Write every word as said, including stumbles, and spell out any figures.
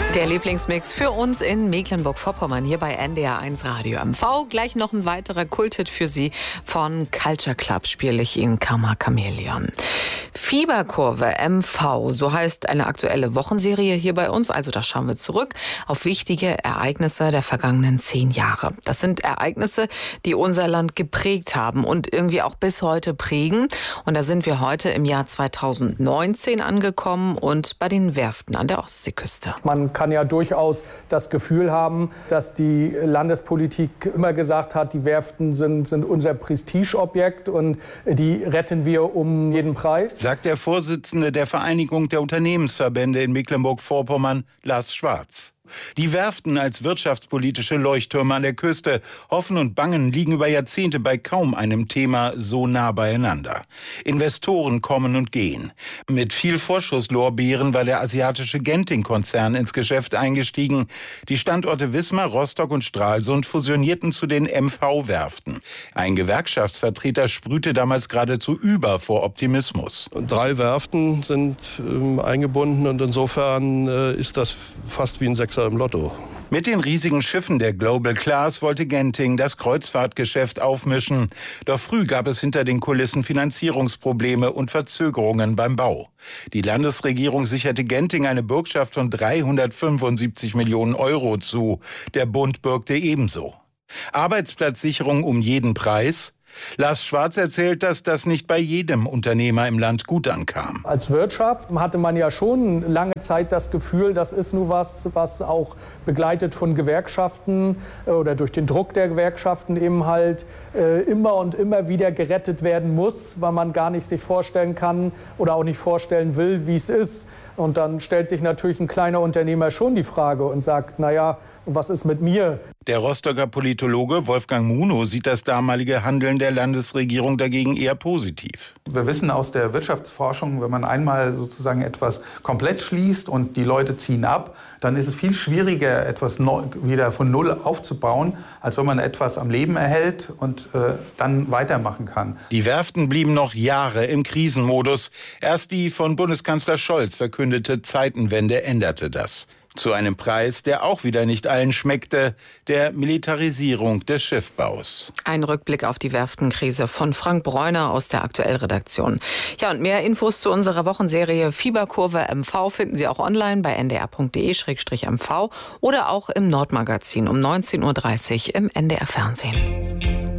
Der Lieblingsmix für uns in Mecklenburg-Vorpommern hier bei N D R eins Radio M V. Gleich noch ein weiterer Kulthit für Sie von Culture Club, spiele ich Ihnen Karma Chameleon. Fieberkurve M V, so heißt eine aktuelle Wochenserie hier bei uns. Also da schauen wir zurück auf wichtige Ereignisse der vergangenen zehn Jahre. Das sind Ereignisse, die unser Land geprägt haben und irgendwie auch bis heute prägen. Und da sind wir heute im Jahr zweitausendneunzehn angekommen und bei den Werften an der Ostseeküste. Man kann ja durchaus das Gefühl haben, dass die Landespolitik immer gesagt hat, die Werften sind, sind unser Prestigeobjekt und die retten wir um jeden Preis. Sagt der Vorsitzende der Vereinigung der Unternehmensverbände in Mecklenburg-Vorpommern, Lars Schwarz. Die Werften als wirtschaftspolitische Leuchttürme an der Küste, Hoffen und Bangen liegen über Jahrzehnte bei kaum einem Thema so nah beieinander. Investoren kommen und gehen. Mit viel Vorschusslorbeeren war der asiatische Genting-Konzern ins Geschäft eingestiegen. Die Standorte Wismar, Rostock und Stralsund fusionierten zu den M V-Werften. Ein Gewerkschaftsvertreter sprühte damals geradezu über vor Optimismus. Drei Werften sind ähm, eingebunden und insofern äh, ist das fast wie ein Sechser im Lotto. Mit den riesigen Schiffen der Global Class wollte Genting das Kreuzfahrtgeschäft aufmischen. Doch früh gab es hinter den Kulissen Finanzierungsprobleme und Verzögerungen beim Bau. Die Landesregierung sicherte Genting eine Bürgschaft von dreihundertfünfundsiebzig Millionen Euro zu. Der Bund bürgte ebenso. Arbeitsplatzsicherung um jeden Preis? Lars Schwarz erzählt, dass das nicht bei jedem Unternehmer im Land gut ankam. Als Wirtschaft hatte man ja schon lange Zeit das Gefühl, das ist nur was, was auch begleitet von Gewerkschaften oder durch den Druck der Gewerkschaften eben halt äh, immer und immer wieder gerettet werden muss, weil man gar nicht sich vorstellen kann oder auch nicht vorstellen will, wie es ist. Und dann stellt sich natürlich ein kleiner Unternehmer schon die Frage und sagt, naja, was ist mit mir? Der Rostocker Politologe Wolfgang Munow sieht das damalige Handeln der Landesregierung dagegen eher positiv. Wir wissen aus der Wirtschaftsforschung, wenn man einmal sozusagen etwas komplett schließt und die Leute ziehen ab, dann ist es viel schwieriger, etwas neu, wieder von Null aufzubauen, als wenn man etwas am Leben erhält und äh, dann weitermachen kann. Die Werften blieben noch Jahre im Krisenmodus. Erst die von Bundeskanzler Scholz verkündete Zeitenwende änderte das. Zu einem Preis, der auch wieder nicht allen schmeckte, der Militarisierung des Schiffbaus. Ein Rückblick auf die Werftenkrise von Frank Bräuner aus der Aktuellredaktion. Ja, und mehr Infos zu unserer Wochenserie Fieberkurve M V finden Sie auch online bei n d r punkt d e slash m v oder auch im Nordmagazin um neunzehn Uhr dreißig im N D R Fernsehen.